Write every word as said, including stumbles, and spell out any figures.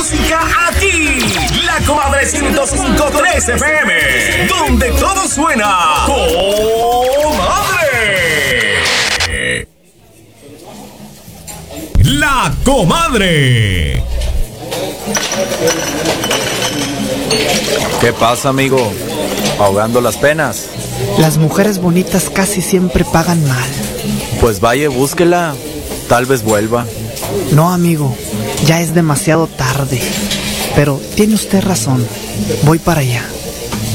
música aquí. La Comadre ciento cinco punto tres F M, donde todo suena Comadre. La Comadre. ¿Qué pasa, amigo? ¿Ahogando las penas? Las mujeres bonitas casi siempre pagan mal. Pues vaya, búsquela. Tal vez vuelva. No, amigo, ya es demasiado tarde. Pero tiene usted razón. Voy para allá.